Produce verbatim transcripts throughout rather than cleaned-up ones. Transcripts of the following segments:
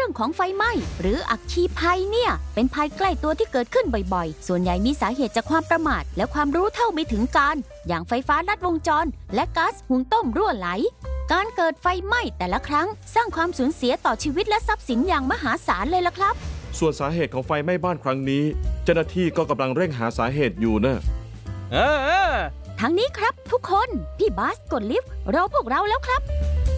รื่องของไฟไหม้หรืออัคคีภัยเนี่ยเป็นภัยใกล้ตัวที่เกิดขึ้นบ่อยๆส่วนใหญ่มีสาเหตุจากความประมาทและความรู้เท่าไม่ถึงการอย่างไฟฟ้าลัดวงจรและก๊าซหุงต้มรั่วไหลการเกิดไฟไหม้แต่ละครั้งสร้างความสูญเสียต่อชีวิตและทรัพย์สินอย่างมหาศาลเลยล่ะครับส่วนสาเหตุของไฟไหม้บ้านครั้งนี้เจ้าหน้าที่ก็กำลังเร่งหาสาเหตุอยู่นะเออทางนี้ครับทุกคนพี่บาสกดลิฟต์รอพวกเราแล้วครับ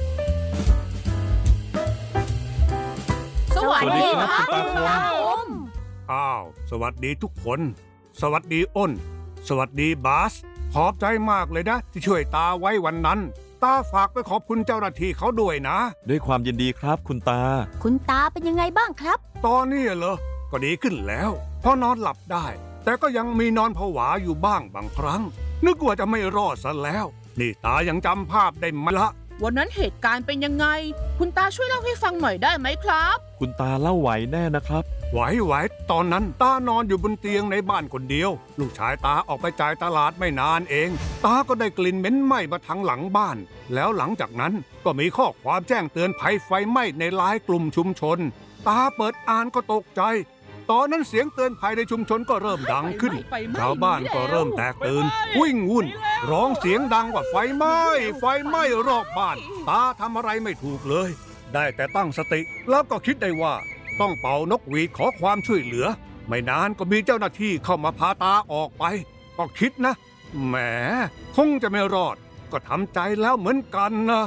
สวัสดีครับคุณตาคมอ้าวสวัสดีทุกคนสวัสดีอ้นสวัสดีบาสขอบใจมากเลยนะที่ช่วยตาไว้วันนั้นตาฝากไปขอบคุณเจ้าหน้าที่เขาด้วยนะด้วยความยินดีครับคุณตาคุณตาเป็นยังไงบ้างครับตอนนี้เหรอก็ดีขึ้นแล้วพอนอนหลับได้แต่ก็ยังมีนอนผวาอยู่บ้างบางครั้งนึกว่าจะไม่รอดซะแล้วนี่ตายังจำภาพได้ไหมละวันนั้นเหตุการณ์เป็นยังไงคุณตาช่วยเล่าให้ฟังหน่อยได้ไหมครับคุณตาเล่าไหวแน่นะครับไหวไหวตอนนั้นตานอนอยู่บนเตียงในบ้านคนเดียวลูกชายตาออกไปจ่ายตลาดไม่นานเองตาก็ได้กลิ่นเหม็นไหม้มาทางหลังบ้านแล้วหลังจากนั้นก็มีข้อความแจ้งเตือนภัยไฟไหม้ในไลน์กลุ่มชุมชนตาเปิดอ่านก็ตกใจตอนนั้นเสียงเตือนภัยในชุมชนก็เริ่มดังขึ้นชาวบ้านก็เริ่มแตกตื่นวิ่งวุ่นร้องเสียงดังว่าไฟไหม้ไฟไหม้รอบบ้านตาทำอะไรไม่ถูกเลยได้แต่ตั้งสติแล้วก็คิดได้ว่าต้องเป่านกหวีดขอความช่วยเหลือไม่นานก็มีเจ้าหน้าที่เข้ามาพาตาออกไปก็คิดนะแหมคงจะไม่รอดก็ทำใจแล้วเหมือนกันนะ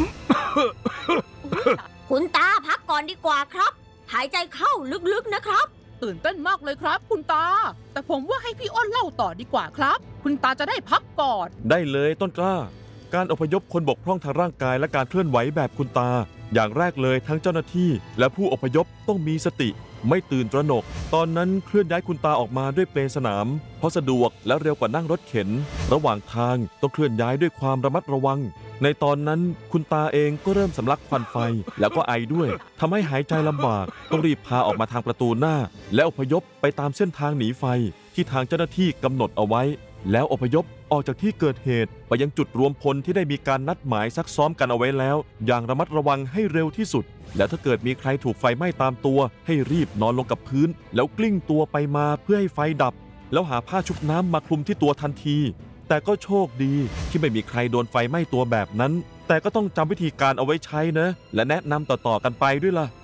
คุณตาพักก่อนดีกว่าครับหายใจเข้าลึกๆนะครับตื่นเต้นมากเลยครับคุณตาแต่ผมว่าให้พี่อ้นเล่าต่อดีกว่าครับคุณตาจะได้พักก่อนได้เลยต้นกล้าการอพยพคนบกพร่องทางร่างกายและการเคลื่อนไหวแบบคุณตาอย่างแรกเลยทั้งเจ้าหน้าที่และผู้อพยพต้องมีสติไม่ตื่นตระหนกตอนนั้นเคลื่อนย้ายคุณตาออกมาด้วยเปลสนามเพราะสะดวกและเร็วกว่านั่งรถเข็นระหว่างทางต้องเคลื่อนย้ายด้วยความระมัดระวังในตอนนั้นคุณตาเองก็เริ่มสำลักควันไฟแล้วก็ไอด้วยทำให้หายใจลำบากต้องรีบพาออกมาทางประตูหน้าและอพยพไปตามเส้นทางหนีไฟที่ทางเจ้าหน้าที่กำหนดเอาไว้แล้วอพยพออกจากที่เกิดเหตุไปยังจุดรวมพลที่ได้มีการนัดหมายซักซ้อมกันเอาไว้แล้วอย่างระมัดระวังให้เร็วที่สุดและถ้าเกิดมีใครถูกไฟไหม้ตามตัวให้รีบนอนลงกับพื้นแล้วกลิ้งตัวไปมาเพื่อให้ไฟดับแล้วหาผ้าชุบน้ำมาคลุมที่ตัวทันทีแต่ก็โชคดีที่ไม่มีใครโดนไฟไหม้ตัวแบบนั้นแต่ก็ต้องจำวิธีการเอาไว้ใช้นะและแนะนำต่อๆกันไปด้วยล่ะ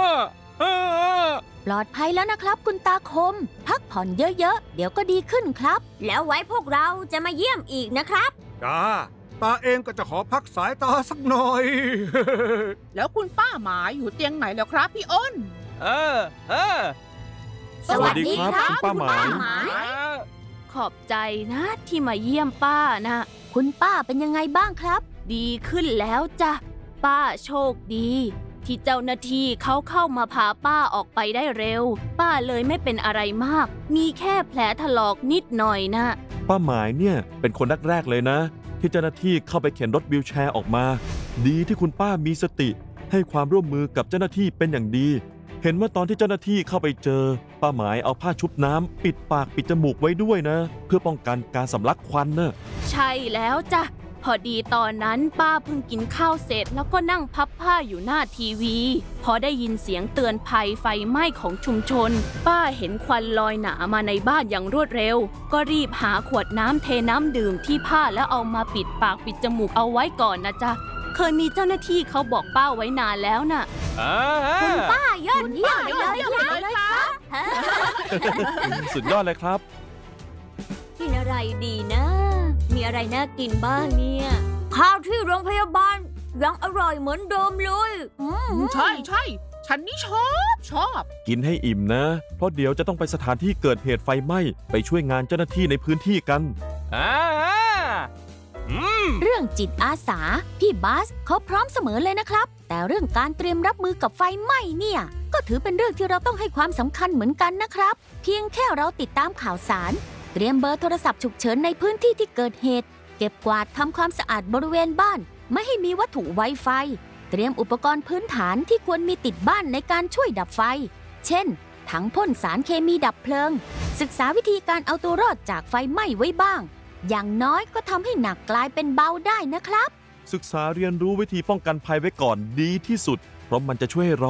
ปลอดภัยแล้วนะครับคุณตาคมพักผ่อนเยอะๆเดี๋ยวก็ดีขึ้นครับแล้วไว้พวกเราจะมาเยี่ยมอีกนะครับจ้าตาเองก็จะขอพักสายตาสักหน่อยแล้วคุณป้าหมาอยู่เตียงไหนแล้วครับพี่อ้นเออเออสวัสดีครับคุณป้าหมายขอบใจนะที่มาเยี่ยมป้านะคุณป้าเป็นยังไงบ้างครับดีขึ้นแล้วจ้ะป้าโชคดีที่เจ้าหน้าที่เขาเข้ามาพาป้าออกไปได้เร็วป้าเลยไม่เป็นอะไรมากมีแค่แผลถลอกนิดหน่อยนะป้าหมายเนี่ยเป็นคนแรกๆเลยนะที่เจ้าหน้าที่เข้าไปเข็นรถวีลแชร์ออกมาดีที่คุณป้ามีสติให้ความร่วมมือกับเจ้าหน้าที่เป็นอย่างดีเห็นว่าตอนที่เจ้าหน้าที่เข้าไปเจอป้าหมายเอาผ้าชุบน้ำปิดปากปิดจมูกไว้ด้วยนะเพื่อป้องกันการสำลักควันนะใช่แล้วจ้ะพอดีตอนนั้นป้าเพิ่งกินข้าวเสร็จแล้วก็นั่งพับผ้าอยู่หน้าทีวีพอได้ยินเสียงเตือนภัยไฟไหม้ของชุมชนป้าเห็นควันลอยหนามาในบ้านอย่างรวดเร็วก็รีบหาขวดน้ำเทน้ำดื่มที่ผ้าแล้วเอามาปิดปากปิดจมูกเอาไว้ก่อนนะจ๊ะเคยมีเจ้าหน้าที่เขาบอกป้าไว้นานแล้วน่ะคุณป้ายอดเยี่ยมเลยครับสุดยอดเลยครับกินอะไรดีนะมีอะไรน่ากินบ้างเนี่ยข้าวที่โรงพยาบาลยังอร่อยเหมือนเดิมเลยใช่ใช่ฉันนี่ชอบชอบกินให้อิ่มนะเพราะเดี๋ยวจะต้องไปสถานที่เกิดเหตุไฟไหม้ไปช่วยงานเจ้าหน้าที่ในพื้นที่กันอ่าเรื่องจิตอาสาพี่บาสเขาพร้อมเสมอเลยนะครับแต่เรื่องการเตรียมรับมือกับไฟไหม้เนี่ยก็ถือเป็นเรื่องที่เราต้องให้ความสำคัญเหมือนกันนะครับเพียงแค่เราติดตามข่าวสารเตรียมเบอร์โทรศัพท์ฉุกเฉินในพื้นที่ที่เกิดเหตุเก็บกวาดทำความสะอาดบริเวณบ้านไม่ให้มีวัตถุไวไฟเตรียมอุปกรณ์พื้นฐานที่ควรมีติดบ้านในการช่วยดับไฟเช่นถังพ่นสารเคมีดับเพลิงศึกษาวิธีการเอาตัวรอดจากไฟไหม้ไว้บ้างอย่างน้อยก็ทำให้หนักกลายเป็นเบาได้นะครับศึกษาเรียนรู้วิธีป้องกันภัยไว้ก่อนดีที่สุดเพราะมันจะช่วยให้เรา